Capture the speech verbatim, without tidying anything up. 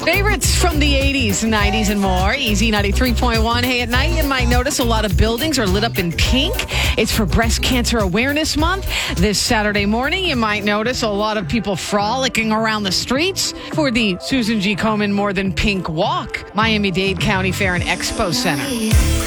Favorites from the eighties, nineties, and more. Easy ninety-three point one. Hey, at night, you might notice a lot of buildings are lit up in pink. It's for Breast Cancer Awareness Month. This Saturday morning, you might notice a lot of people frolicking around the streets for the Susan G. Komen More Than Pink Walk, Miami-Dade County Fair and Expo Center.